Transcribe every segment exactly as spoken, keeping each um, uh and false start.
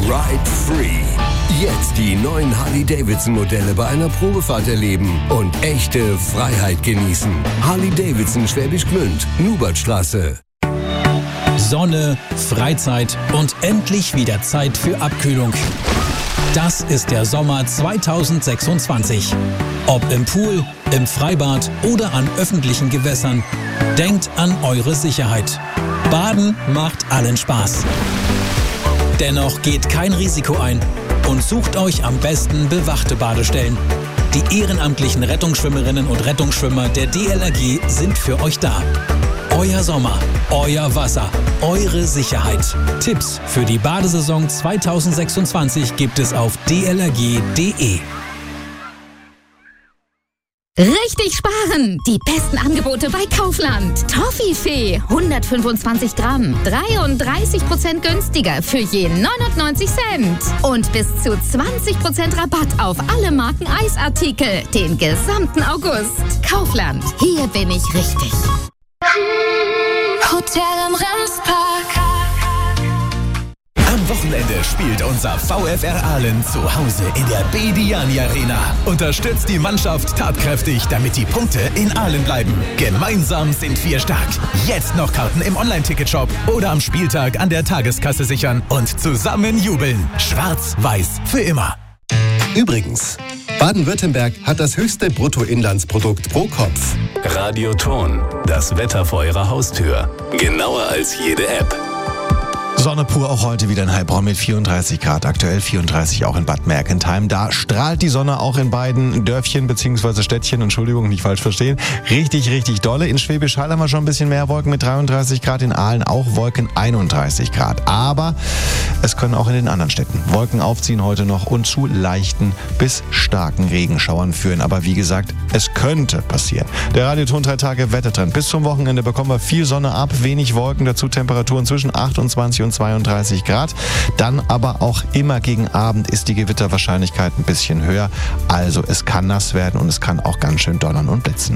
Ride Free. Jetzt die neuen Harley-Davidson-Modelle bei einer Probefahrt erleben und echte Freiheit genießen. Harley-Davidson Schwäbisch Gmünd, Nubertstraße. Sonne, Freizeit und endlich wieder Zeit für Abkühlung. Das ist der Sommer zweitausendsechsundzwanzig. Ob im Pool, im Freibad oder an öffentlichen Gewässern, denkt an eure Sicherheit. Baden macht allen Spaß. Dennoch geht kein Risiko ein und sucht euch am besten bewachte Badestellen. Die ehrenamtlichen Rettungsschwimmerinnen und Rettungsschwimmer der D L R G sind für euch da. Euer Sommer, euer Wasser, eure Sicherheit. Tipps für die Badesaison zweitausendsechsundzwanzig gibt es auf d l r g punkt d e. Richtig sparen! Die besten Angebote bei Kaufland. Toffifee, hundertfünfundzwanzig Gramm, dreiunddreißig Prozent günstiger für je neunundneunzig Cent. Und bis zu zwanzig Prozent Rabatt auf alle Marken Eisartikel den gesamten August. Kaufland, hier bin ich richtig. Hotel am Remspark. Am Wochenende spielt unser VfR Aalen zu Hause in der Bediani Arena. Unterstützt die Mannschaft tatkräftig, damit die Punkte in Aalen bleiben. Gemeinsam sind wir stark. Jetzt noch Karten im Online-Ticketshop oder am Spieltag an der Tageskasse sichern und zusammen jubeln. Schwarz-Weiß für immer. Übrigens, Baden-Württemberg hat das höchste Bruttoinlandsprodukt pro Kopf. Radioton, das Wetter vor Ihrer Haustür. Genauer als jede App. Sonne pur auch heute wieder in Heilbronn mit vierunddreißig Grad, aktuell vierunddreißig auch in Bad Mergentheim. Da strahlt die Sonne auch in beiden Dörfchen bzw. Städtchen, Entschuldigung, nicht falsch verstehen, richtig, richtig dolle. In Schwäbisch Hall haben wir schon ein bisschen mehr Wolken mit dreiunddreißig Grad, in Aalen auch Wolken einunddreißig Grad. Aber es können auch in den anderen Städten Wolken aufziehen heute noch und zu leichten bis starken Regenschauern führen. Aber wie gesagt, es könnte passieren. Der Radioton drei Tage Wettertrend. Bis zum Wochenende bekommen wir viel Sonne ab, wenig Wolken, dazu Temperaturen zwischen achtundzwanzig und zweiunddreißig Grad. Dann aber auch immer gegen Abend ist die Gewitterwahrscheinlichkeit ein bisschen höher. Also es kann nass werden und es kann auch ganz schön donnern und blitzen.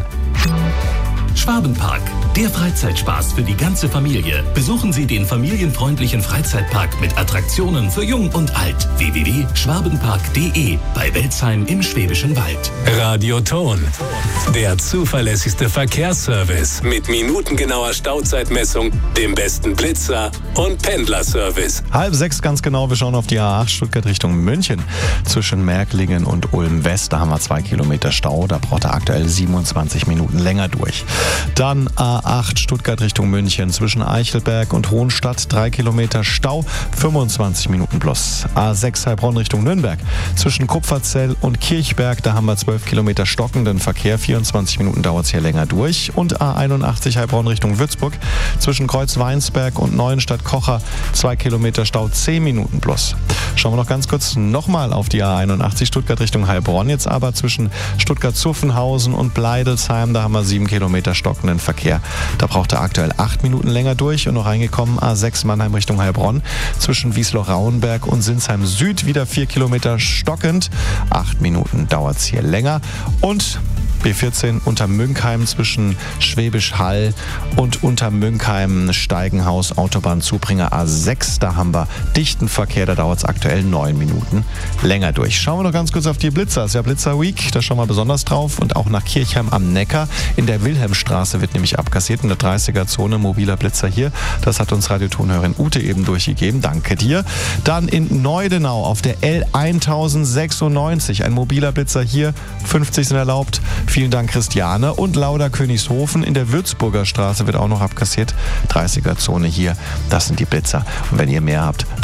Schwabenpark, der Freizeitspaß für die ganze Familie. Besuchen Sie den familienfreundlichen Freizeitpark mit Attraktionen für Jung und Alt. w w w punkt schwabenpark punkt d e bei Welzheim im Schwäbischen Wald. Radioton, der zuverlässigste Verkehrsservice mit minutengenauer Stauzeitmessung, dem besten Blitzer und Pendlerservice. Halb sechs ganz genau, wir schauen auf die A acht Stuttgart Richtung München. Zwischen Märklingen und Ulm West, da haben wir zwei Kilometer Stau, da braucht er aktuell siebenundzwanzig Minuten länger durch. Dann A acht Stuttgart Richtung München, zwischen Eichelberg und Hohenstadt, drei Kilometer Stau, fünfundzwanzig Minuten plus. A sechs Heilbronn Richtung Nürnberg, zwischen Kupferzell und Kirchberg, da haben wir zwölf Kilometer stockenden Verkehr, vierundzwanzig Minuten dauert es hier länger durch. Und A einundachtzig Heilbronn Richtung Würzburg, zwischen Kreuzweinsberg und Neuenstadt-Kocher, zwei Kilometer Stau, zehn Minuten plus. Schauen wir noch ganz kurz nochmal auf die A einundachtzig Stuttgart Richtung Heilbronn, jetzt aber zwischen Stuttgart-Zuffenhausen und Bleidelsheim, da haben wir sieben Kilometer stockenden Verkehr. Da braucht er aktuell acht Minuten länger durch und noch reingekommen A sechs Mannheim Richtung Heilbronn, zwischen Wiesloch-Rauenberg und Sinsheim Süd wieder vier Kilometer stockend. acht Minuten dauert es hier länger. Und B vierzehn Untermünkheim zwischen Schwäbisch Hall und Untermünkheim Steigenhaus Autobahnzubringer A sechs. Da haben wir dichten Verkehr, da dauert es aktuell neun Minuten länger durch. Schauen wir noch ganz kurz auf die Blitzer. Das ist ja Blitzer Week, da schauen wir besonders drauf. Und auch nach Kirchheim am Neckar. In der Wilhelmstraße wird nämlich abkassiert, in der dreißiger Zone, mobiler Blitzer hier. Das hat uns Radiotonhörerin Ute eben durchgegeben. Danke dir. Dann in Neudenau auf der L tausendsechsundneunzig, ein mobiler Blitzer hier. fünfzig sind erlaubt. Vielen Dank, Christiane. Und Lauder Königshofen in der Würzburger Straße wird auch noch abkassiert. dreißiger Zone hier. Das sind die Blitzer. Und wenn ihr mehr habt,